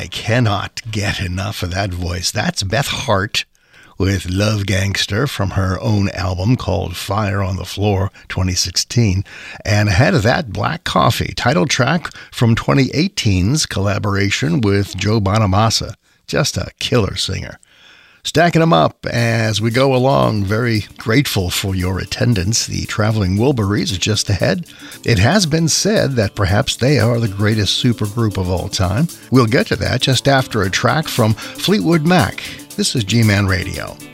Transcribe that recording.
I cannot get enough of that voice. That's Beth Hart with Love Gangster from her own album called Fire on the Floor 2016. And ahead of that, Black Coffee, title track from 2018's collaboration with Joe Bonamassa. Just a killer singer. Stacking them up as we go along. Very grateful for your attendance. The Traveling Wilburys is just ahead. It has been said that perhaps they are the greatest supergroup of all time. We'll get to that just after a track from Fleetwood Mac. This is G-Man Radio.